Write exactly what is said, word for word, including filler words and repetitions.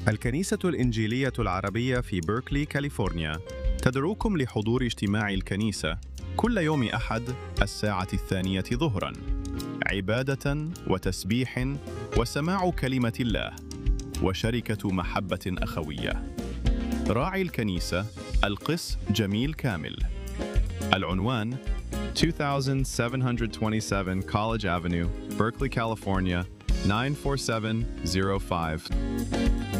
الكنيسة الإنجيلية العربية في بيركلي، كاليفورنيا، تدعوكم لحضور اجتماع الكنيسة كل يوم أحد الساعة الثانية ظهراً، عبادة وتسبيح وسماع كلمة الله وشركة محبة أخوية. راعي الكنيسة القس جميل كامل. العنوان twenty-seven twenty-seven College Avenue, Berkeley, California nine four seven zero five.